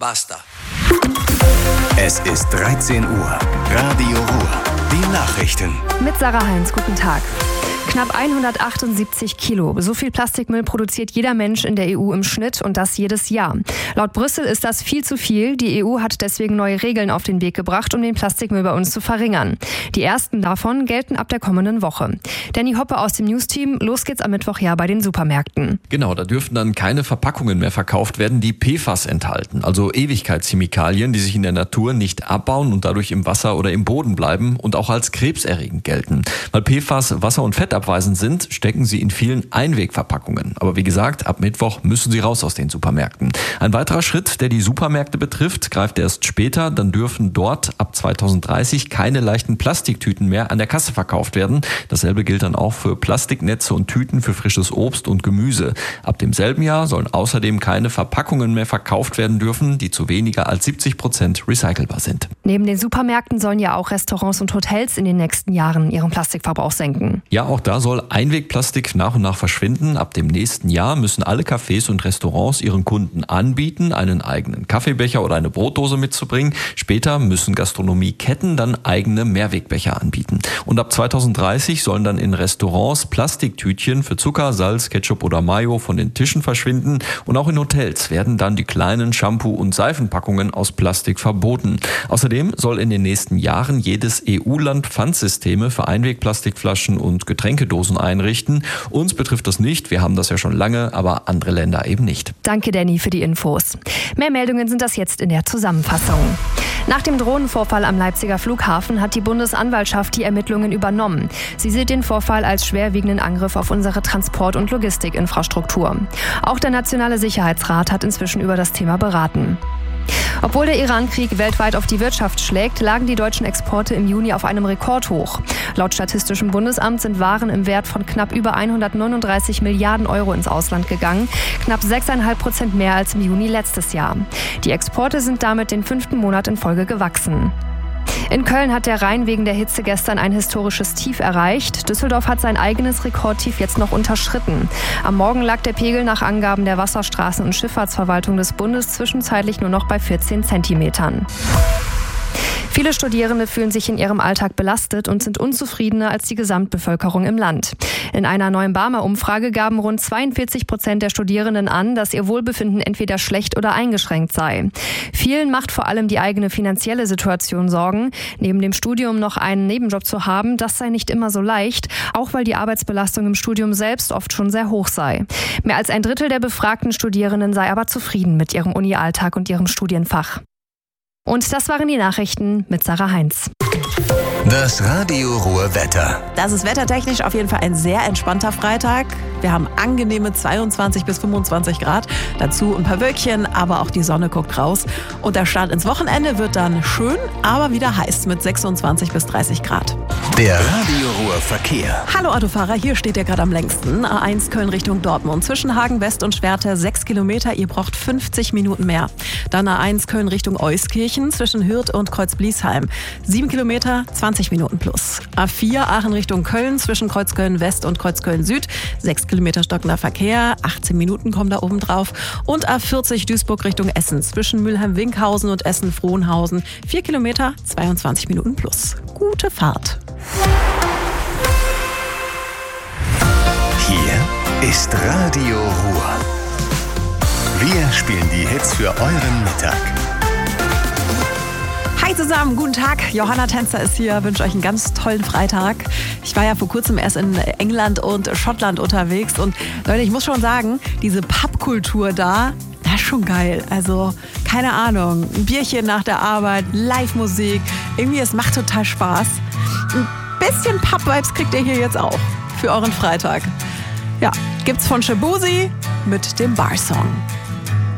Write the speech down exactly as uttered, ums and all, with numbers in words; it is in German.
Basta. Es ist dreizehn Uhr. Radio Ruhr. Die Nachrichten. Mit Sarah Heinz, guten Tag. Knapp hundertachtundsiebzig Kilo. So viel Plastikmüll produziert jeder Mensch in der E U im Schnitt und das jedes Jahr. Laut Brüssel ist das viel zu viel. Die E U hat deswegen neue Regeln auf den Weg gebracht, um den Plastikmüll bei uns zu verringern. Die ersten davon gelten ab der kommenden Woche. Danny Hoppe aus dem News-Team. Los geht's am Mittwoch ja bei den Supermärkten. Genau, da dürfen dann keine Verpackungen mehr verkauft werden, die P F A S enthalten. Also Ewigkeitschemikalien, die sich in der Natur nicht abbauen und dadurch im Wasser oder im Boden bleiben und auch als krebserregend gelten. Weil P F A S Wasser- und Fett abweisend sind, stecken sie in vielen Einwegverpackungen. Aber wie gesagt, ab Mittwoch müssen sie raus aus den Supermärkten. Ein weiterer Schritt, der die Supermärkte betrifft, greift erst später. Dann dürfen dort ab zweitausenddreißig keine leichten Plastiktüten mehr an der Kasse verkauft werden. Dasselbe gilt dann auch für Plastiknetze und Tüten für frisches Obst und Gemüse. Ab demselben Jahr sollen außerdem keine Verpackungen mehr verkauft werden dürfen, die zu weniger als siebzig Prozent recycelbar sind. Neben den Supermärkten sollen ja auch Restaurants und Hotels in den nächsten Jahren ihren Plastikverbrauch senken. Ja, auch da soll Einwegplastik nach und nach verschwinden. Ab dem nächsten Jahr müssen alle Cafés und Restaurants ihren Kunden anbieten, einen eigenen Kaffeebecher oder eine Brotdose mitzubringen. Später müssen Gastronomieketten dann eigene Mehrwegbecher anbieten. Und ab zweitausenddreißig sollen dann in Restaurants Plastiktütchen für Zucker, Salz, Ketchup oder Mayo von den Tischen verschwinden. Und auch in Hotels werden dann die kleinen Shampoo- und Seifenpackungen aus Plastik verboten. Außerdem soll in den nächsten Jahren jedes E U-Land Pfandsysteme für Einwegplastikflaschen und Getränkedosen einrichten. Uns betrifft das nicht, wir haben das ja schon lange, aber andere Länder eben nicht. Danke, Danny, für die Infos. Mehr Meldungen sind das jetzt in der Zusammenfassung. Nach dem Drohnenvorfall am Leipziger Flughafen hat die Bundesanwaltschaft die Ermittlungen übernommen. Sie sieht den Vorfall als schwerwiegenden Angriff auf unsere Transport- und Logistikinfrastruktur. Auch der Nationale Sicherheitsrat hat inzwischen über das Thema beraten. Obwohl der Iran-Krieg weltweit auf die Wirtschaft schlägt, lagen die deutschen Exporte im Juni auf einem Rekordhoch. Laut Statistischem Bundesamt sind Waren im Wert von knapp über hundertneununddreißig Milliarden Euro ins Ausland gegangen, knapp sechs Komma fünf Prozent mehr als im Juni letztes Jahr. Die Exporte sind damit den fünften Monat in Folge gewachsen. In Köln hat der Rhein wegen der Hitze gestern ein historisches Tief erreicht. Düsseldorf hat sein eigenes Rekordtief jetzt noch unterschritten. Am Morgen lag der Pegel nach Angaben der Wasserstraßen- und Schifffahrtsverwaltung des Bundes zwischenzeitlich nur noch bei vierzehn Zentimetern. Viele Studierende fühlen sich in ihrem Alltag belastet und sind unzufriedener als die Gesamtbevölkerung im Land. In einer neuen Barmer-Umfrage gaben rund zweiundvierzig Prozent der Studierenden an, dass ihr Wohlbefinden entweder schlecht oder eingeschränkt sei. Vielen macht vor allem die eigene finanzielle Situation Sorgen. Neben dem Studium noch einen Nebenjob zu haben, das sei nicht immer so leicht, auch weil die Arbeitsbelastung im Studium selbst oft schon sehr hoch sei. Mehr als ein Drittel der befragten Studierenden sei aber zufrieden mit ihrem Uni-Alltag und ihrem Studienfach. Und das waren die Nachrichten mit Sarah Heinz. Das Radio Ruhr Wetter. Das ist wettertechnisch auf jeden Fall ein sehr entspannter Freitag. Wir haben angenehme zweiundzwanzig bis fünfundzwanzig Grad. Dazu ein paar Wölkchen, aber auch die Sonne guckt raus. Und der Start ins Wochenende wird dann schön, aber wieder heiß mit sechsundzwanzig bis dreißig Grad. Der Radio Ruhr Verkehr. Hallo Autofahrer, hier steht ihr gerade am längsten. A eins Köln Richtung Dortmund. Zwischen Hagen West und Schwerte sechs Kilometer. Ihr braucht fünfzig Minuten mehr. Dann A eins Köln Richtung Euskirchen zwischen Hürth und Kreuzbliesheim. sieben Kilometer, zwanzig Minuten plus. A vier Aachen Richtung Köln zwischen Kreuzköln West und Kreuzköln Süd. sechs Kilometer stockender Verkehr. achtzehn Minuten kommen da oben drauf. Und A vierzig Duisburg Richtung Essen zwischen Mülheim-Winkhausen und Essen-Frohnhausen. vier Kilometer, zweiundzwanzig Minuten plus. Gute Fahrt. Hier ist Radio Ruhr. Wir spielen die Hits für euren Mittag. Hi zusammen, guten Tag. Johanna Tänzer ist hier, wünsche euch einen ganz tollen Freitag. Ich war ja vor kurzem erst in England und Schottland unterwegs und Leute, ich muss schon sagen, diese Pubkultur da, das ist schon geil. Also, keine Ahnung, ein Bierchen nach der Arbeit, Live-Musik, irgendwie, es macht total Spaß. Ein bisschen Pub-Vibes kriegt ihr hier jetzt auch für euren Freitag. Ja, gibt's von Shabuzi mit dem Bar-Song.